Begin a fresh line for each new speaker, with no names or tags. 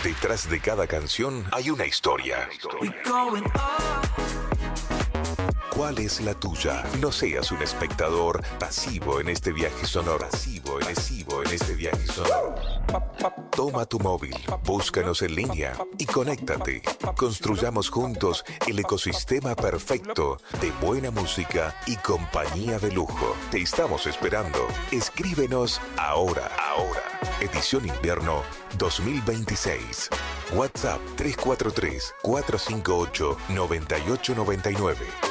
Detrás de cada canción hay una historia. ¿Cuál es la tuya? No seas un espectador pasivo en este viaje sonoro. Pasivo en este viaje sonoro. Toma tu móvil, búscanos en línea y conéctate. Construyamos juntos el ecosistema perfecto de buena música y compañía de lujo. Te estamos esperando. Escríbenos ahora. Edición Invierno 2026. WhatsApp 343-458-9899.